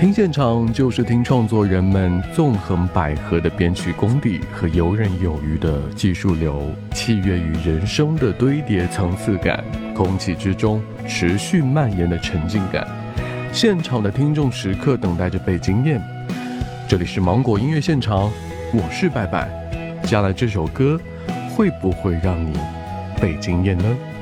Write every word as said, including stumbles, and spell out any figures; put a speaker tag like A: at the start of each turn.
A: 听现场就是听创作人们纵横捭阖的编曲功底和游刃有余的技术流，器乐与人声的堆叠层次感，空气之中持续蔓延的沉浸感。现场的听众时刻等待着被惊艳。这里是芒果音乐现场，我是拜拜。接下来这首歌会不会让你被惊艳呢？